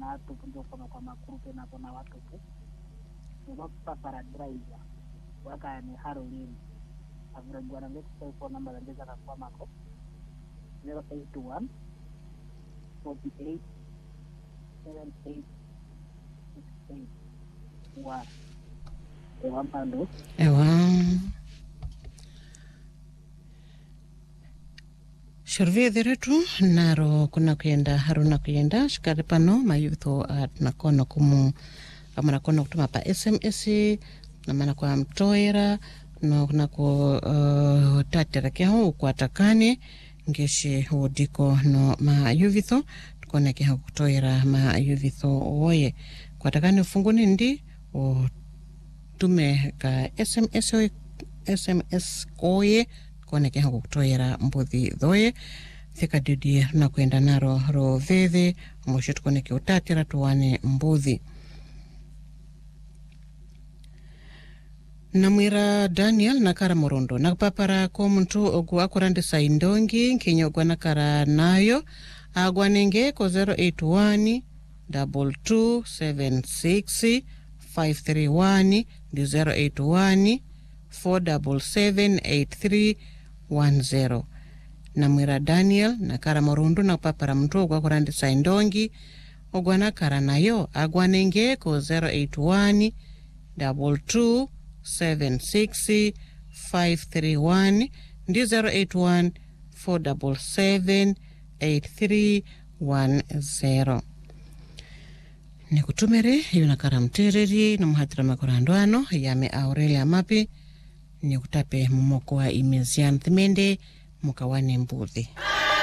na tupunjo kwa makurupe na kuna watu tu kwa para driver waka ni Harolini avura gwana ngeti phone number ndeza kwa mako 0821 48 78 68 ewa mpando Shurvie dhiretu naro kuna kuyenda haruna kuyenda shikari pano mayutho nakono kumu amana kono kutuma pa SMS na mana kwa mtoera no kuna ku tatera keho kwa takane ngeshi udiko no mayuvitho tukone keho kutoera mayuvitho oye kwa takane ufunguni ndi tume ka SMS oye kone keho kutoera mbuthi dhoye thika didi na kuenda naro ro veve mwisho kone ke utatira tuwane mbuthi Namwira Daniel nakara morondo nakapapara ko muntu ogu akurande saindongi nkinyo gwanakara nayo agwanenge ko 081 2276 531 di 081 4778310 Namwira Daniel nakara morondo nakapapara muntu ogu akurande saindongi ogwanakara nayo agwanenge ko 081 226 ndi 081 477 8310 nikutumere yunakara mtereri na muhatira makorandwano yame Aurelia Mapi nikutape mumoko wa Imezian Thimende mukawane mbuthi